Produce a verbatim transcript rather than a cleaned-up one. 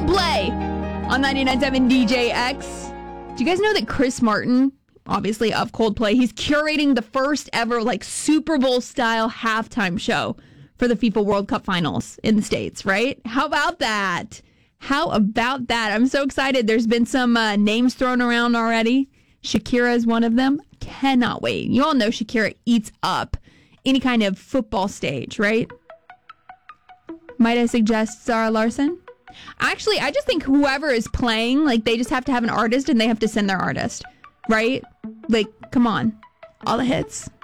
Coldplay on ninety-nine point seven D J X. Do you guys know that Chris Martin, obviously of Coldplay, he's curating the first ever like Super Bowl style halftime show for the FIFA World Cup finals in the States, right? How about that? How about that? I'm so excited. There's been some uh, names thrown around already. Shakira is one of them. Cannot wait. You all know Shakira eats up any kind of football stage, right? Might I suggest Zara Larsson? Actually, I just think whoever is playing, like, they just have to have an artist and they have to send their artist, right? Like, come on. All the hits.